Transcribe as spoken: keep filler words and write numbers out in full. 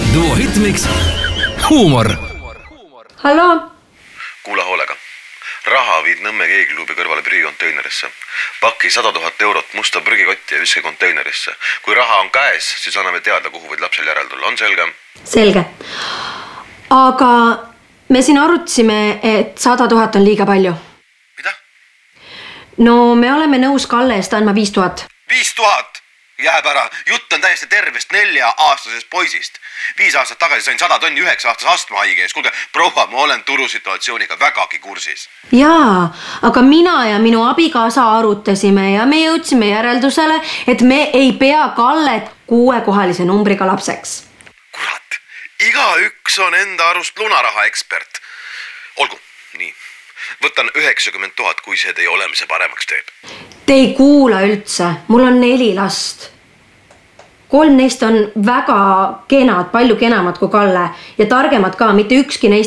Duo Hitmix huumor. Hallo? Kuula hoolega. Raha viid Nõmme keegiklubi kõrvale prügikonteinerisse. Paki sada tuhat eurot musta prügikotti ja viske konteinerisse. Kui raha on käes, siis anname teada, kuhu võid lapsel järel tulla. On selge? Selge. Aga me siin arutasime, et sada tuhat on liiga palju. Mida? No me oleme nõus Kalle eest andma viis tuhat. Viis tuhat? Jääb ära. Jutt on täiesti tervest nelja aastasest poisist. Viis aastat tagasi sain sada tonni üheksa aastas astmahaige ees. Kuulge, proua, ma olen turusituatsiooniga vägagi kursis. Jaa, aga mina ja minu abikaasa arutasime ja me jõudsime järeldusele, et me ei pea Kallet kuuekohalise numbriga lapseks. Kurat, iga üks on enda arust lunaraha ekspert. Olgu, nii. Võtan üheksakümmend tuhat, kui see teie olemise paremaks teeb. Te ei kuula üldse. Mul on neli last. Kolm neist on väga kenad, palju kenamad kui Kalle ja targemad ka, mitte ükski neist